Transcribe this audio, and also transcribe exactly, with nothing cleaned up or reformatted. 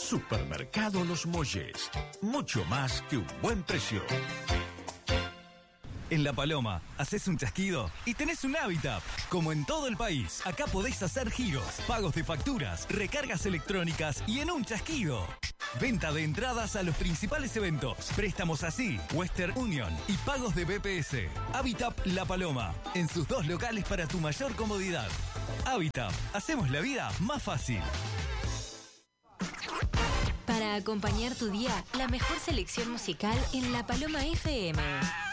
Supermercado Los Molles. Mucho más que un buen precio. En La Paloma, haces un chasquido y tenés un Habitap. Como en todo el país, acá podés hacer giros, pagos de facturas, recargas electrónicas y en un chasquido. Venta de entradas a los principales eventos, préstamos así, Western Union y pagos de B P S. Habitap La Paloma, en sus dos locales para tu mayor comodidad. Habitap, hacemos la vida más fácil. Para acompañar tu día, la mejor selección musical en La Paloma F M.